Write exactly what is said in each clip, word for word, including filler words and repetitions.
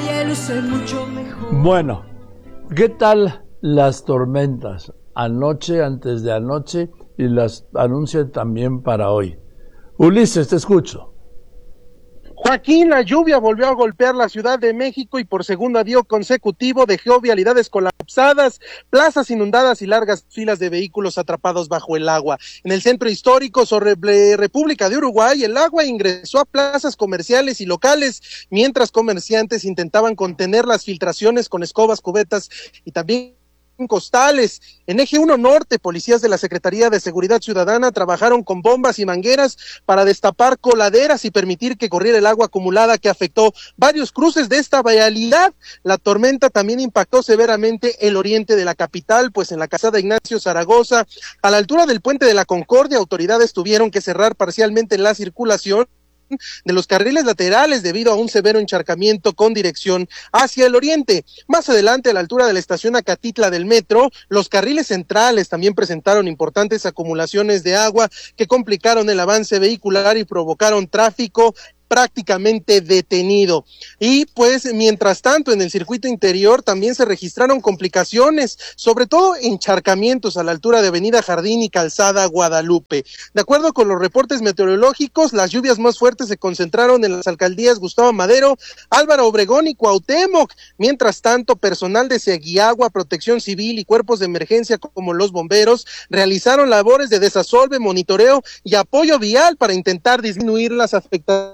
ella luce mucho mejor. Bueno, ¿qué tal las tormentas? Anoche, antes de anoche, y las anuncian también para hoy. Ulises, te escucho. Joaquín, la lluvia volvió a golpear la Ciudad de México y por segundo día consecutivo dejó vialidades colapsadas, plazas inundadas y largas filas de vehículos atrapados bajo el agua. En el centro histórico sobre República de Uruguay, el agua ingresó a plazas comerciales y locales, mientras comerciantes intentaban contener las filtraciones con escobas, cubetas y también costales. En Eje uno Norte, policías de la Secretaría de Seguridad Ciudadana trabajaron con bombas y mangueras para destapar coladeras y permitir que corriera el agua acumulada que afectó varios cruces de esta vialidad. La tormenta también impactó severamente el oriente de la capital, pues en la calzada Ignacio Zaragoza, a la altura del Puente de la Concordia, autoridades tuvieron que cerrar parcialmente la circulación de los carriles laterales debido a un severo encharcamiento con dirección hacia el oriente. Más adelante, a la altura de la estación Acatitla del metro, los carriles centrales también presentaron importantes acumulaciones de agua que complicaron el avance vehicular y provocaron tráfico prácticamente detenido. Y pues mientras tanto en el circuito interior también se registraron complicaciones, sobre todo encharcamientos a la altura de Avenida Jardín y Calzada Guadalupe. De acuerdo con los reportes meteorológicos, las lluvias más fuertes se concentraron en las alcaldías Gustavo Madero, Álvaro Obregón y Cuauhtémoc. Mientras tanto, personal de Seguiagua, Protección Civil y cuerpos de emergencia como los bomberos realizaron labores de desasolve, monitoreo y apoyo vial para intentar disminuir las afectaciones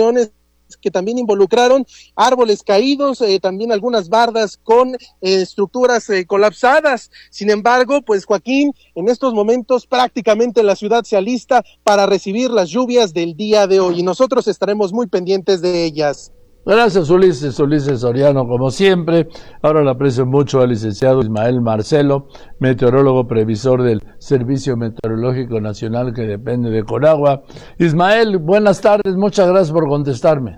que también involucraron árboles caídos, eh, también algunas bardas con eh, estructuras eh, colapsadas. Sin embargo, pues Joaquín, en estos momentos prácticamente la ciudad se alista para recibir las lluvias del día de hoy y nosotros estaremos muy pendientes de ellas. Gracias, Ulises, Ulises Soriano, como siempre. Ahora le aprecio mucho al licenciado Ismael Marcelo, meteorólogo previsor del Servicio Meteorológico Nacional que depende de Conagua. Ismael, buenas tardes, muchas gracias por contestarme.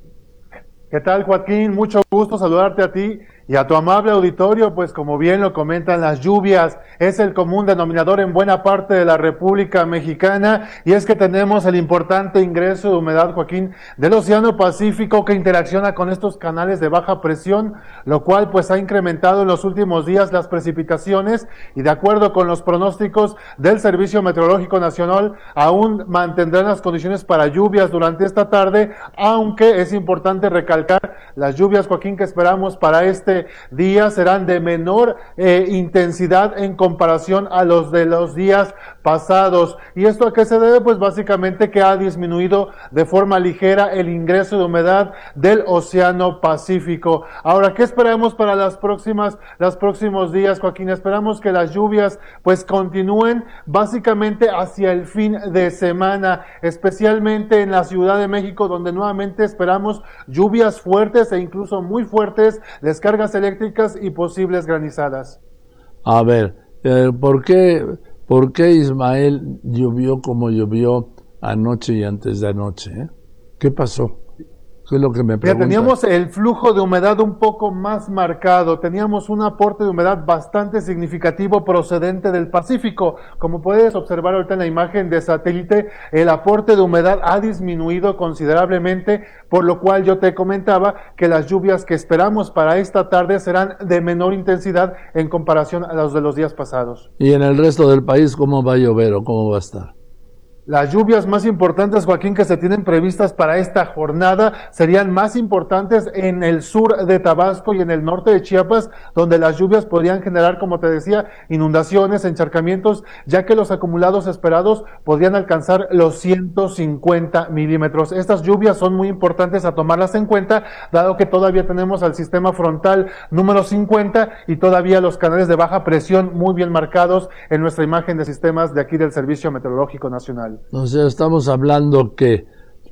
¿Qué tal, Joaquín? Mucho gusto saludarte a ti y a tu amable auditorio, pues como bien lo comentan, las lluvias es el común denominador en buena parte de la República Mexicana, y es que tenemos el importante ingreso de humedad, Joaquín, del Océano Pacífico que interacciona con estos canales de baja presión, lo cual pues ha incrementado en los últimos días las precipitaciones, y de acuerdo con los pronósticos del Servicio Meteorológico Nacional, aún mantendrán las condiciones para lluvias durante esta tarde, aunque es importante recalcar las lluvias, Joaquín, que esperamos para este día serán de menor eh, intensidad en comparación a los de los días pasados. ¿Y esto a qué se debe? Pues básicamente que ha disminuido de forma ligera el ingreso de humedad del Océano Pacífico. Ahora, ¿qué esperamos para las próximas, los próximos días, Joaquín? Esperamos que las lluvias pues continúen básicamente hacia el fin de semana, especialmente en la Ciudad de México, donde nuevamente esperamos lluvias fuertes e incluso muy fuertes, descargas eléctricas y posibles granizadas. A ver, eh, ¿por qué, por qué Ismael llovió como llovió anoche y antes de anoche? ¿eh? ¿Qué pasó? ¿Qué es lo que me pregunta? Teníamos el flujo de humedad un poco más marcado, teníamos un aporte de humedad bastante significativo procedente del Pacífico. Como puedes observar ahorita en la imagen de satélite, el aporte de humedad ha disminuido considerablemente, por lo cual yo te comentaba que las lluvias que esperamos para esta tarde serán de menor intensidad en comparación a las de los días pasados. ¿Y en el resto del país cómo va a llover o cómo va a estar? Las lluvias más importantes, Joaquín, que se tienen previstas para esta jornada serían más importantes en el sur de Tabasco y en el norte de Chiapas, donde las lluvias podrían generar, como te decía, inundaciones, encharcamientos, ya que los acumulados esperados podrían alcanzar los ciento cincuenta milímetros. Estas lluvias son muy importantes a tomarlas en cuenta, dado que todavía tenemos al sistema frontal número cincuenta y todavía los canales de baja presión muy bien marcados en nuestra imagen de sistemas de aquí del Servicio Meteorológico Nacional. O sea, estamos hablando que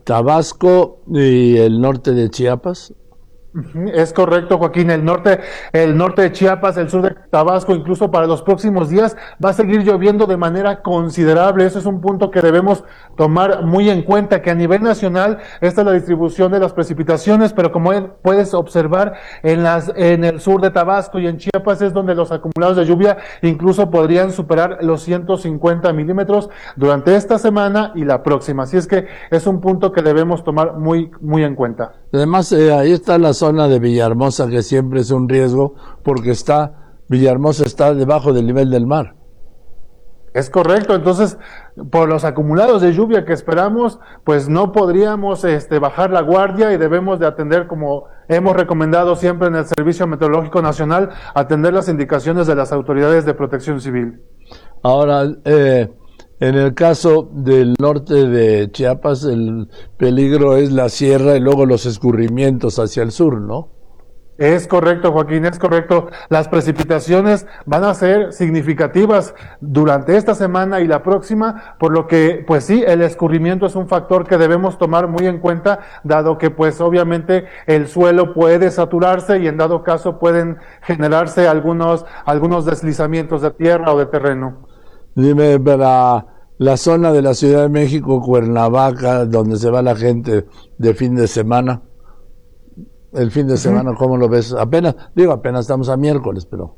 Tabasco y el norte de Chiapas. Es correcto, Joaquín, el norte, el norte de Chiapas, el sur de Tabasco, incluso para los próximos días va a seguir lloviendo de manera considerable. Eso es un punto que debemos tomar muy en cuenta, que a nivel nacional esta es la distribución de las precipitaciones, pero como puedes observar en las, en el sur de Tabasco y en Chiapas es donde los acumulados de lluvia incluso podrían superar los ciento cincuenta milímetros durante esta semana y la próxima. Así es que es un punto que debemos tomar muy, muy en cuenta. Además, eh, ahí está la zona de Villahermosa, que siempre es un riesgo, porque está, Villahermosa está debajo del nivel del mar. Es correcto, entonces, por los acumulados de lluvia que esperamos, pues no podríamos este, bajar la guardia y debemos de atender, como hemos recomendado siempre en el Servicio Meteorológico Nacional, atender las indicaciones de las autoridades de protección civil. Ahora, eh, en el caso del norte de Chiapas, el peligro es la sierra y luego los escurrimientos hacia el sur, ¿no? Es correcto, Joaquín, es correcto. Las precipitaciones van a ser significativas durante esta semana y la próxima, por lo que, pues sí, el escurrimiento es un factor que debemos tomar muy en cuenta, dado que, pues, obviamente, el suelo puede saturarse y en dado caso pueden generarse algunos, algunos deslizamientos de tierra o de terreno. Dime, para la zona de la Ciudad de México, Cuernavaca, donde se va la gente de fin de semana, el fin de semana, ¿cómo lo ves? Apenas, digo, apenas estamos a miércoles, pero...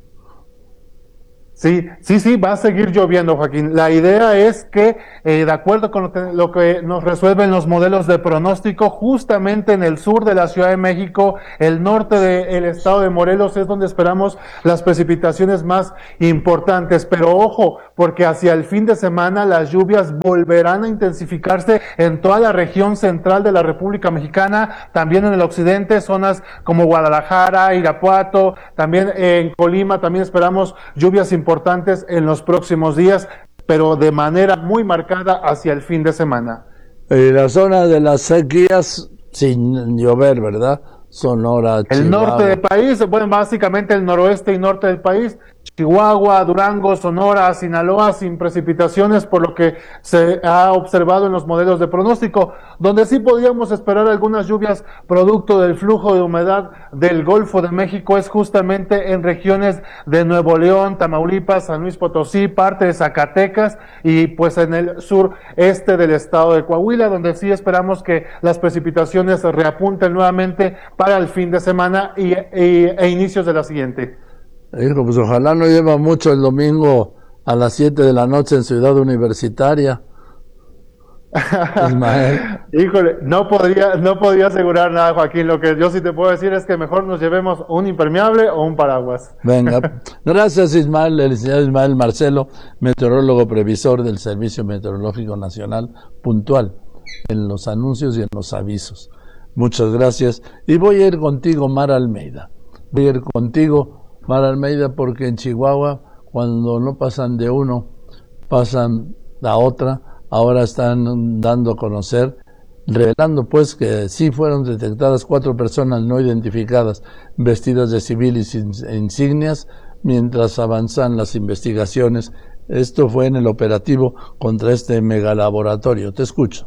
Sí, sí, sí, va a seguir lloviendo, Joaquín. La idea es que, eh, de acuerdo con lo que, lo que nos resuelven los modelos de pronóstico, justamente en el sur de la Ciudad de México, el norte del estado de Morelos, es donde esperamos las precipitaciones más importantes. Pero ojo, porque hacia el fin de semana las lluvias volverán a intensificarse en toda la región central de la República Mexicana, también en el occidente, zonas como Guadalajara, Irapuato, también en Colima, también esperamos lluvias importantes importantes en los próximos días, pero de manera muy marcada hacia el fin de semana. En la zona de las sequías, sin llover, ¿verdad? Sonora, el Chihuahua. norte del país, bueno, básicamente el noroeste y norte del país, Chihuahua, Durango, Sonora, Sinaloa, sin precipitaciones, por lo que se ha observado en los modelos de pronóstico, donde sí podríamos esperar algunas lluvias producto del flujo de humedad del Golfo de México, es justamente en regiones de Nuevo León, Tamaulipas, San Luis Potosí, parte de Zacatecas y pues en el sureste del estado de Coahuila, donde sí esperamos que las precipitaciones reapunten nuevamente para el fin de semana y, y, e inicios de la siguiente. Hijo, pues ojalá no lleva mucho el domingo a las siete de la noche en Ciudad Universitaria. Ismael. Híjole, no podría, no podría asegurar nada, Joaquín. Lo que yo sí te puedo decir es que mejor nos llevemos un impermeable o un paraguas. Venga. Gracias, Ismael, el licenciado Ismael Marcelo, meteorólogo previsor del Servicio Meteorológico Nacional, puntual en los anuncios y en los avisos. Muchas gracias. Y voy a ir contigo, Mara Almeida. Voy a ir contigo, Mara Almeida, porque en Chihuahua, cuando no pasan de uno, pasan a otra. Ahora están dando a conocer, revelando pues que sí fueron detectadas cuatro personas no identificadas vestidas de civil y sin insignias mientras avanzan las investigaciones. Esto fue en el operativo contra este megalaboratorio. Te escucho.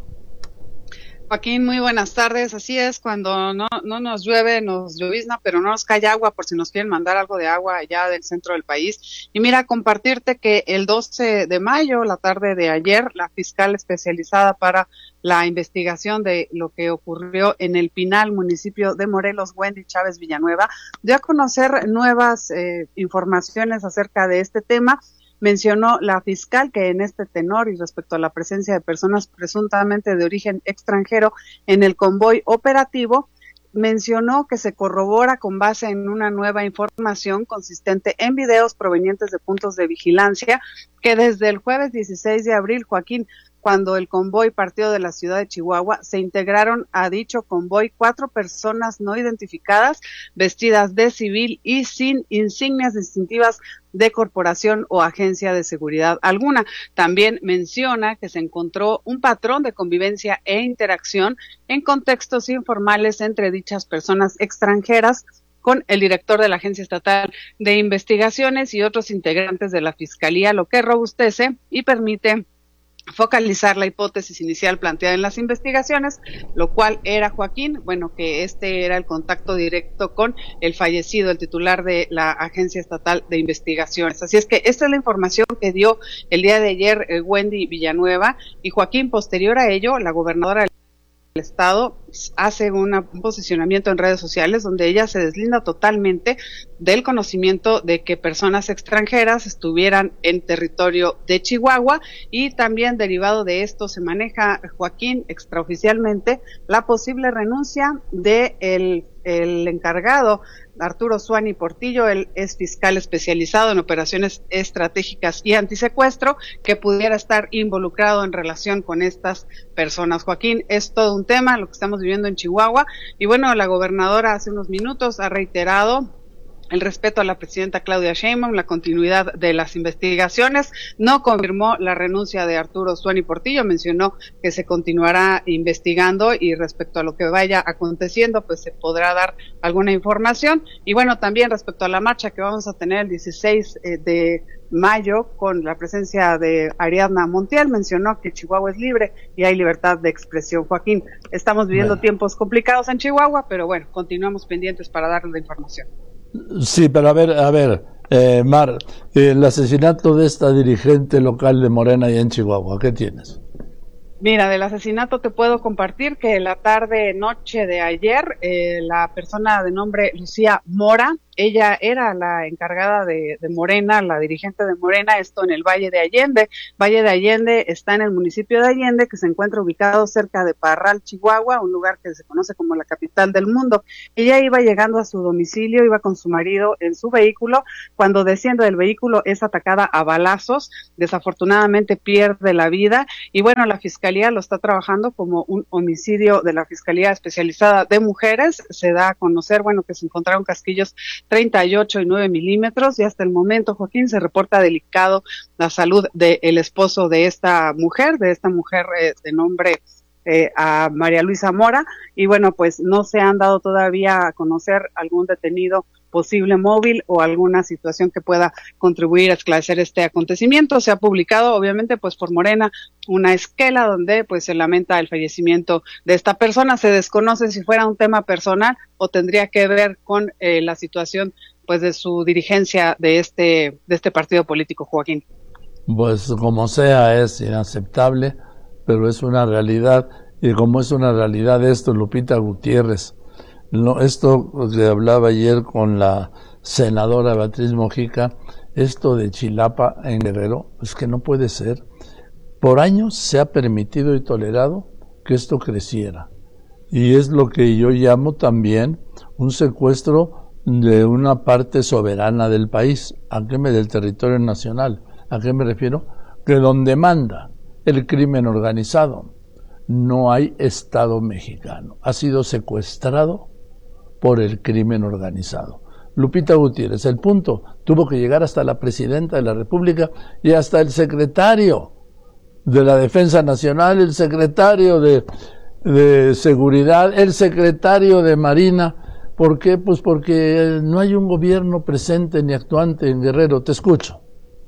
Joaquín, muy buenas tardes. Así es, cuando no, no nos llueve, nos llovizna, pero no nos cae agua, por si nos quieren mandar algo de agua allá del centro del país. Y mira, compartirte que el doce de mayo, la tarde de ayer, la fiscal especializada para la investigación de lo que ocurrió en el Pinal, municipio de Morelos, Wendy Chávez Villanueva, dio a conocer nuevas eh, informaciones acerca de este tema. Mencionó la fiscal que en este tenor y respecto a la presencia de personas presuntamente de origen extranjero en el convoy operativo, mencionó que se corrobora con base en una nueva información consistente en videos provenientes de puntos de vigilancia que desde el jueves dieciséis de abril, Joaquín, cuando el convoy partió de la ciudad de Chihuahua, se integraron a dicho convoy cuatro personas no identificadas, vestidas de civil y sin insignias distintivas de corporación o agencia de seguridad alguna. También menciona que se encontró un patrón de convivencia e interacción en contextos informales entre dichas personas extranjeras con el director de la Agencia Estatal de Investigaciones y otros integrantes de la Fiscalía, lo que robustece y permite focalizar la hipótesis inicial planteada en las investigaciones, lo cual era, Joaquín, bueno, que este era el contacto directo con el fallecido, el titular de la Agencia Estatal de Investigaciones. Así es que esta es la información que dio el día de ayer eh, Wendy Villanueva y Joaquín. Posterior a ello, la gobernadora Estado hace una, un posicionamiento en redes sociales donde ella se deslinda totalmente del conocimiento de que personas extranjeras estuvieran en territorio de Chihuahua, y también derivado de esto se maneja, Joaquín, extraoficialmente la posible renuncia de el, el encargado Arturo Suani Portillo. Él es fiscal especializado en operaciones estratégicas y antisecuestro, que pudiera estar involucrado en relación con estas personas. Joaquín, es todo un tema lo que estamos viviendo en Chihuahua, y bueno, la gobernadora hace unos minutos ha reiterado el respeto a la presidenta Claudia Sheinbaum, la continuidad de las investigaciones. No confirmó la renuncia de Arturo Suani Portillo, mencionó que se continuará investigando y respecto a lo que vaya aconteciendo, pues se podrá dar alguna información. Y bueno, también respecto a la marcha que vamos a tener el dieciséis de mayo con la presencia de Ariadna Montiel, mencionó que Chihuahua es libre y hay libertad de expresión. Joaquín, estamos viviendo bueno. tiempos complicados en Chihuahua, pero bueno, continuamos pendientes para darles la información. Sí, pero a ver, a ver, eh, Mar, el asesinato de esta dirigente local de Morena allá en Chihuahua, ¿qué tienes? Mira, del asesinato te puedo compartir que la tarde, noche de ayer, eh, la persona de nombre Lucía Mora, ella era la encargada de, de Morena, la dirigente de Morena, esto en el Valle de Allende. Valle de Allende está en el municipio de Allende, que se encuentra ubicado cerca de Parral, Chihuahua, un lugar que se conoce como la capital del mundo. Ella iba llegando a su domicilio, iba con su marido en su vehículo, cuando desciende del vehículo es atacada a balazos, desafortunadamente pierde la vida, y bueno, la Fiscalía lo está trabajando como un homicidio de la Fiscalía Especializada de Mujeres. Se da a conocer, bueno, que se encontraron casquillos treinta y ocho y nueve milímetros, y hasta el momento, Joaquín, se reporta delicado la salud del esposo de esta mujer, de esta mujer eh, de nombre eh, a María Luisa Mora, y bueno, pues no se han dado todavía a conocer algún detenido posible móvil o alguna situación que pueda contribuir a esclarecer este acontecimiento. Se ha publicado, obviamente, pues por Morena, una esquela donde pues se lamenta el fallecimiento de esta persona. Se desconoce si fuera un tema personal o tendría que ver con eh, la situación pues de su dirigencia de este de este partido político, Joaquín. Pues como sea, es inaceptable, pero es una realidad, y como es una realidad esto, Lupita Gutiérrez, no, esto que hablaba ayer con la senadora Beatriz Mojica, esto de Chilapa en Guerrero, es que no puede ser. Por años se ha permitido y tolerado que esto creciera, y es lo que yo llamo también un secuestro de una parte soberana del país. ¿A qué me del territorio nacional? ¿A qué me refiero? Que donde manda el crimen organizado no hay Estado mexicano, ha sido secuestrado por el crimen organizado. Lupita Gutiérrez, el punto tuvo que llegar hasta la presidenta de la República y hasta el secretario de la Defensa Nacional, el secretario de, de Seguridad, el secretario de Marina. ¿Por qué? Pues porque no hay un gobierno presente ni actuante en Guerrero. Te escucho.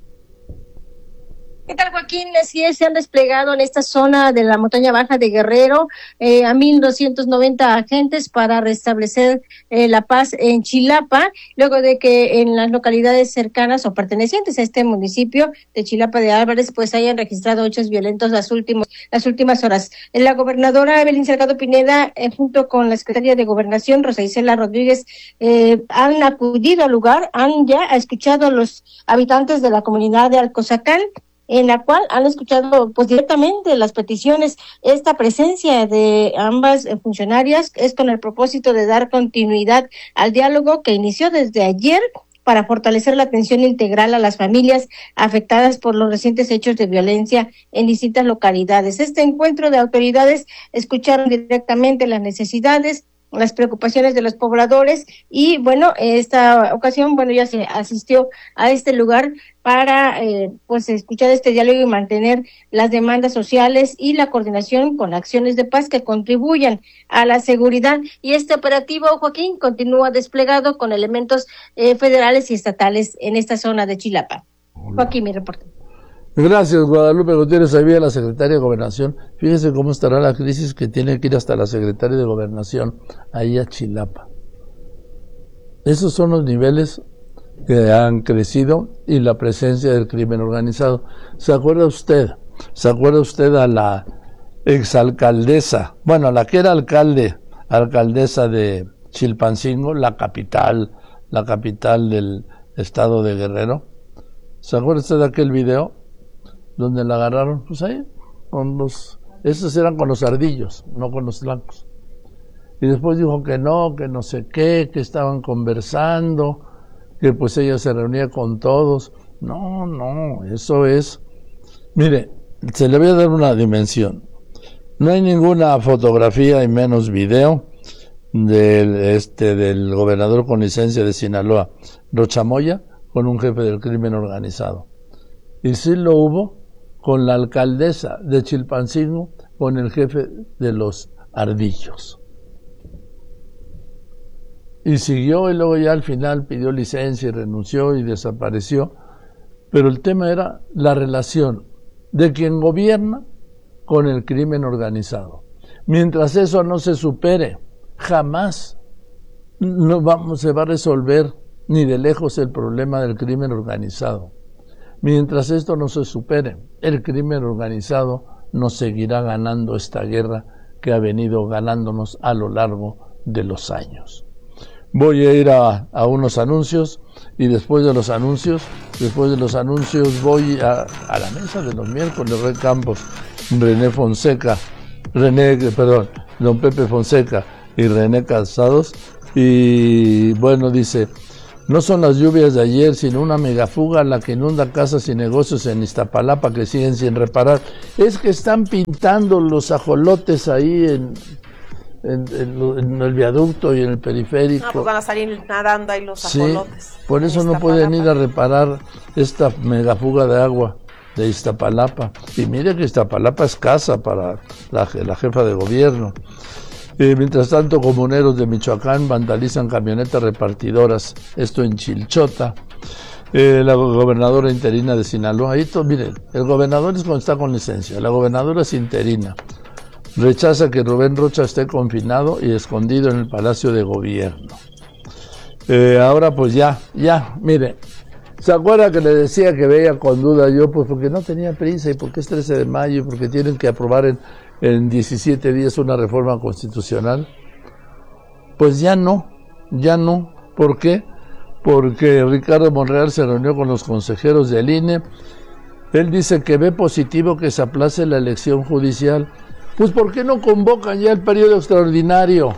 ¿Qué tal, Joaquín? Así es, se han desplegado en esta zona de la montaña baja de Guerrero eh, a mil doscientos noventa agentes para restablecer eh, la paz en Chilapa, luego de que en las localidades cercanas o pertenecientes a este municipio de Chilapa de Álvarez pues hayan registrado hechos violentos las últimas las últimas horas. La gobernadora Evelyn Salgado Pineda, eh, junto con la secretaria de Gobernación, Rosa Isela Rodríguez, eh, han acudido al lugar, han ya escuchado a los habitantes de la comunidad de Alcozacán, en la cual han escuchado pues directamente las peticiones. Esta presencia de ambas funcionarias es con el propósito de dar continuidad al diálogo que inició desde ayer para fortalecer la atención integral a las familias afectadas por los recientes hechos de violencia en distintas localidades. Este encuentro de autoridades escucharon directamente las necesidades, las preocupaciones de los pobladores, y bueno, esta ocasión, bueno, ya se asistió a este lugar para eh, pues escuchar este diálogo y mantener las demandas sociales y la coordinación con acciones de paz que contribuyan a la seguridad. Y este operativo, Joaquín, continúa desplegado con elementos eh, federales y estatales en esta zona de Chilapa. Joaquín, mi reporte. Gracias, Guadalupe Gutiérrez. Ahí viene la secretaria de Gobernación. Fíjese cómo estará la crisis, que tiene que ir hasta la secretaria de Gobernación, ahí a Chilapa. Esos son los niveles que han crecido y la presencia del crimen organizado. ¿Se acuerda usted? ¿Se acuerda usted a la exalcaldesa, bueno, la que era alcalde, alcaldesa de Chilpancingo, la capital, la capital del estado de Guerrero. ¿Se acuerda usted de aquel video donde la agarraron? Pues ahí, con los, esos eran con los ardillos, no con los blancos. Y después dijo que no, que no sé qué, que estaban conversando, que pues ella se reunía con todos. No, no, eso es... Mire, se le voy a dar una dimensión. No hay ninguna fotografía y menos video del, este, del gobernador con licencia de Sinaloa, Rocha Moya, con un jefe del crimen organizado. Y sí lo hubo con la alcaldesa de Chilpancingo, con el jefe de los ardillos. Y siguió, y luego ya al final pidió licencia y renunció y desapareció. Pero el tema era la relación de quien gobierna con el crimen organizado. Mientras eso no se supere, jamás no vamos, se va a resolver ni de lejos el problema del crimen organizado. Mientras esto no se supere, el crimen organizado nos seguirá ganando esta guerra que ha venido ganándonos a lo largo de los años. Voy a ir a, a unos anuncios y después de los anuncios, después de los anuncios voy a, a la mesa de los miércoles. Rey Campos, René Fonseca, René, perdón, don Pepe Fonseca y René Calzados. Y bueno, dice, no son las lluvias de ayer, sino una megafuga la que inunda casas y negocios en Iztapalapa que siguen sin reparar. Es que están pintando los ajolotes ahí en... En, en, en el viaducto y en el periférico. No, pues van a salir nadando ahí los ajolotes. Sí, por eso no pueden ir a reparar esta megafuga de agua de Iztapalapa. Y mire que Iztapalapa es casa para la, la jefa de gobierno. Eh, mientras tanto, comuneros de Michoacán vandalizan camionetas repartidoras, esto en Chilchota. Eh, la gobernadora interina de Sinaloa, ahí todo, miren, el gobernador es cuando está con licencia, la gobernadora es interina. Rechaza que Rubén Rocha esté confinado y escondido en el Palacio de Gobierno. Eh, ahora pues ya, ya, mire, ¿se acuerda que le decía que veía con duda yo? Pues porque no tenía prisa y porque es trece de mayo y porque tienen que aprobar en, en diecisiete días una reforma constitucional. Pues ya no, ya no. ¿Por qué? Porque Ricardo Monreal se reunió con los consejeros del I N E. Él dice que ve positivo que se aplace la elección judicial. Pues ¿por qué no convocan ya el periodo extraordinario?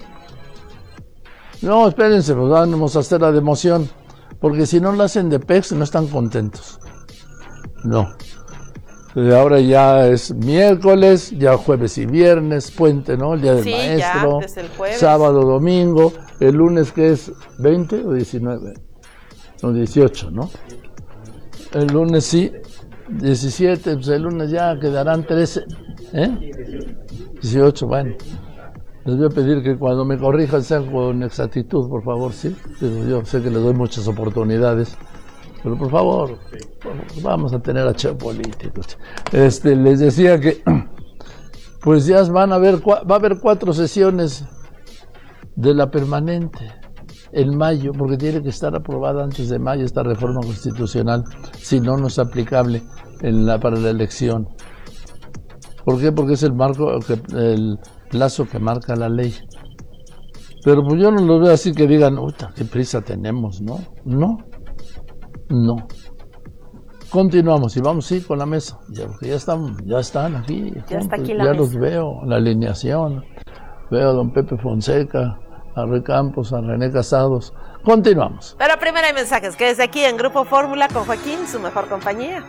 No, espérense, pues vamos a hacer la democión, porque si no lo hacen de P E X no están contentos. No. Ahora ya es miércoles, ya jueves y viernes, puente, ¿no? El día del sí, maestro, ya, desde el jueves. Sábado, domingo, el lunes que es veinte o diecinueve, no, dieciocho, ¿no? El lunes sí, diecisiete, pues el lunes ya quedarán trece. ¿Eh? dieciocho, bueno. Les voy a pedir que cuando me corrijan sean con exactitud, por favor, ¿sí? Pero yo sé que les doy muchas oportunidades, pero por favor, vamos a tener a che políticos. Este, les decía que, pues ya van a haber, va a haber cuatro sesiones de la permanente en mayo, porque tiene que estar aprobada antes de mayo esta reforma constitucional, si no, no es aplicable en la, para la elección. ¿Por qué? Porque es el marco, el plazo que marca la ley. Pero pues yo no lo veo así que digan, uy, qué prisa tenemos, ¿no? No, no. Continuamos y vamos sí con la mesa. Ya, porque ya están, ya están aquí. Ya está aquí la ya mesa. Los veo, la alineación. Veo a don Pepe Fonseca, a Rey Campos, a René Casados. Continuamos. Pero primero hay mensajes, que desde aquí en Grupo Fórmula con Joaquín, su mejor compañía.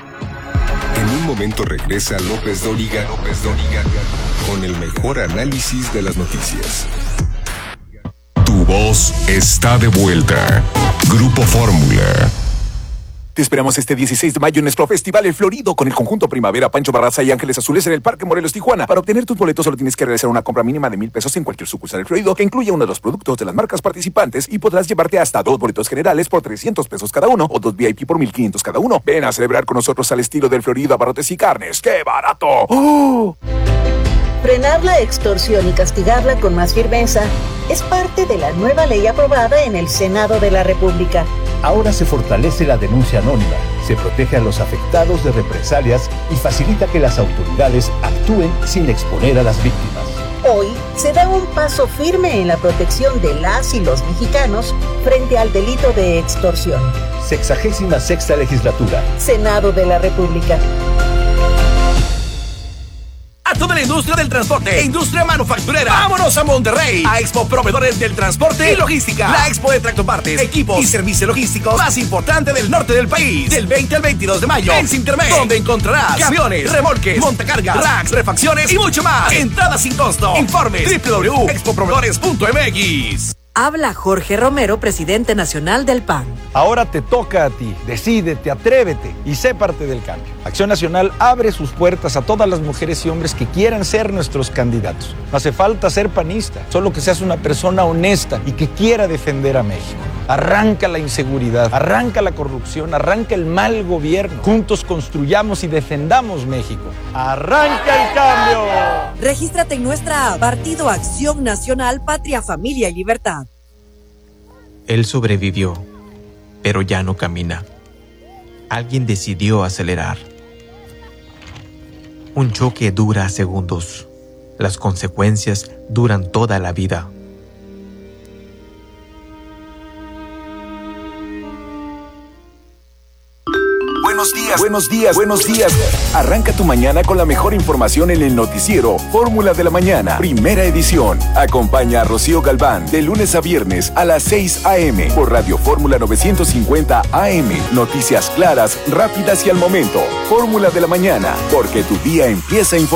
En un momento regresa López Dóriga, López Dóriga, con el mejor análisis de las noticias. Tu voz está de vuelta. Grupo Fórmula. Te esperamos este dieciséis de mayo en nuestro Festival El Florido con el conjunto Primavera, Pancho Barraza y Ángeles Azules en el Parque Morelos, Tijuana. Para obtener tus boletos solo tienes que realizar una compra mínima de mil pesos en cualquier sucursal El Florido que incluya uno de los productos de las marcas participantes y podrás llevarte hasta dos boletos generales por trescientos pesos cada uno o dos V I P por mil quinientos cada uno. Ven a celebrar con nosotros al estilo del Florido, abarrotes y carnes. ¡Qué barato! ¡Oh! Frenar la extorsión y castigarla con más firmeza es parte de la nueva ley aprobada en el Senado de la República. Ahora se fortalece la denuncia anónima, se se protege a los afectados de represalias y facilita que las autoridades actúen sin exponer a las víctimas. Hoy se da un paso firme en la protección de las y los mexicanos frente al delito de extorsión. Sexagésima sexta legislatura. Senado de la República. A toda la industria del transporte e industria manufacturera, vámonos a Monterrey, a Expo Proveedores del Transporte y Logística, la expo de tractopartes, equipos y servicios logísticos más importante del norte del país, del veinte al veintidós de mayo, en Sintermex, donde encontrarás camiones, remolques, montacargas, racks, refacciones y mucho más. Entrada sin costo. Informes doble u doble u doble u punto expo proveedores punto m x. Habla Jorge Romero, presidente nacional del P A N. Ahora te toca a ti. Decídete, atrévete y sé parte del cambio. Acción Nacional abre sus puertas a todas las mujeres y hombres que quieran ser nuestros candidatos. No hace falta ser panista, solo que seas una persona honesta y que quiera defender a México. Arranca la inseguridad, arranca la corrupción, arranca el mal gobierno. Juntos construyamos y defendamos México. ¡Arranca el cambio! Regístrate en nuestra app, Partido Acción Nacional, Patria, Familia y Libertad. Él sobrevivió, pero ya no camina. Alguien decidió acelerar. Un choque dura segundos. Las consecuencias duran toda la vida. Buenos días, buenos días, buenos días. Arranca tu mañana con la mejor información en el noticiero Fórmula de la Mañana, primera edición. Acompaña a Rocío Galván de lunes a viernes a las seis a eme por Radio Fórmula novecientos cincuenta A M. Noticias claras, rápidas y al momento. Fórmula de la Mañana, porque tu día empieza a informar.